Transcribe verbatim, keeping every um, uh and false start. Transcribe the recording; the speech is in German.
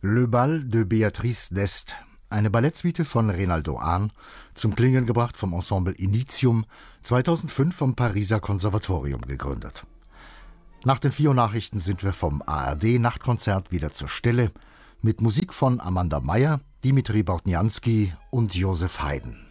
Le Bal de Béatrice d'Este, eine Ballettsuite von Reynaldo Ahn, zum Klingen gebracht vom Ensemble Initium, zweitausendfünf vom Pariser Konservatorium gegründet. Nach den vier Uhr Nachrichten sind wir vom A R D-Nachtkonzert wieder zur Stelle mit Musik von Amanda Meyer, Dimitri Bortnianski und Josef Haydn.